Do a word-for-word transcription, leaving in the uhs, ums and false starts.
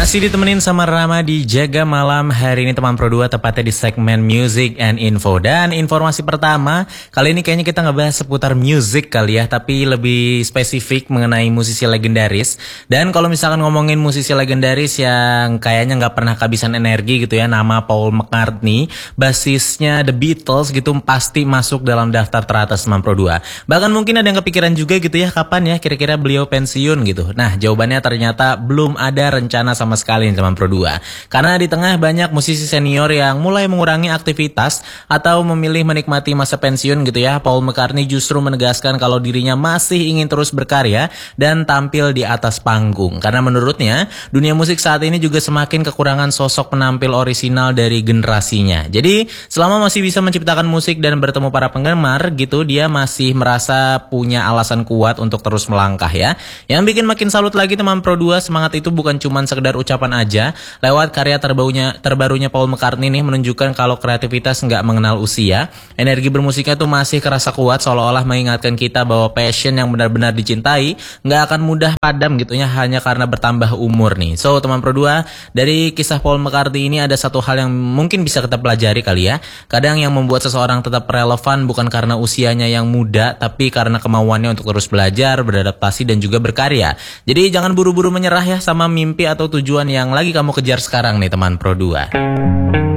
Masih ditemenin sama Rama di Jaga Malam hari ini teman Pro dua, tepatnya di segmen Music and Info. Dan informasi pertama, kali ini kayaknya kita ngebahas seputar music kali ya, tapi lebih spesifik mengenai musisi legendaris. Dan kalau misalkan ngomongin musisi legendaris yang kayaknya nggak pernah kehabisan energi gitu ya, nama Paul McCartney, basisnya The Beatles gitu, pasti masuk dalam daftar teratas teman Pro dua. Bahkan mungkin ada yang kepikiran juga gitu ya, kapan ya kira-kira beliau pensiun gitu. Nah, jawabannya ternyata belum ada rencana sama sama sekali nih teman Pro dua. Karena di tengah banyak musisi senior yang mulai mengurangi aktivitas atau memilih menikmati masa pensiun gitu ya, Paul McCartney justru menegaskan kalau dirinya masih ingin terus berkarya dan tampil di atas panggung. Karena menurutnya dunia musik saat ini juga semakin kekurangan sosok penampil orisinal dari generasinya. Jadi selama masih bisa menciptakan musik dan bertemu para penggemar gitu, dia masih merasa punya alasan kuat untuk terus melangkah ya. Yang bikin makin salut lagi teman Pro dua, semangat itu bukan cuma sekedar ucapan aja. Lewat karya terbarunya, terbarunya Paul McCartney nih menunjukkan kalau kreativitas nggak mengenal usia. Energi bermusiknya tuh masih kerasa kuat, seolah-olah mengingatkan kita bahwa passion yang benar-benar dicintai nggak akan mudah padam gitu ya, hanya karena bertambah umur nih. So teman Pro dua, dari kisah Paul McCartney ini ada satu hal yang mungkin bisa kita pelajari kali ya. Kadang yang membuat seseorang tetap relevan bukan karena usianya yang muda, tapi karena kemauannya untuk terus belajar, beradaptasi dan juga berkarya. Jadi jangan buru-buru menyerah ya sama mimpi atau tujuan yang lagi kamu kejar sekarang nih teman Pro dua.